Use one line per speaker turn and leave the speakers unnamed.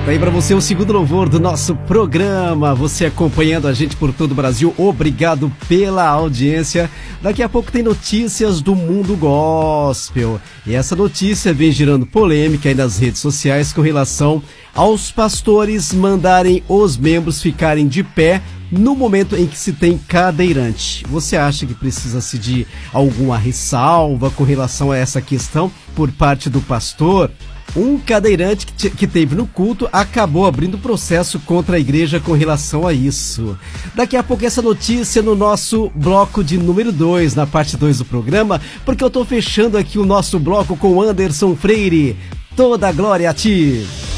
Tá aí pra você o segundo louvor do nosso programa, você acompanhando a gente por todo o Brasil, obrigado pela audiência. Daqui a pouco tem notícias do mundo gospel, e essa notícia vem gerando polêmica aí nas redes sociais com relação aos pastores mandarem os membros ficarem de pé no momento em que se tem cadeirante. Você acha que precisa-se de alguma ressalva com relação a essa questão por parte do pastor? Um cadeirante que teve no culto acabou abrindo processo contra a igreja com relação a isso. Daqui a pouco essa notícia no nosso bloco de número 2, na parte 2 do programa, porque eu tô fechando aqui o nosso bloco com Anderson Freire. Toda a glória a ti!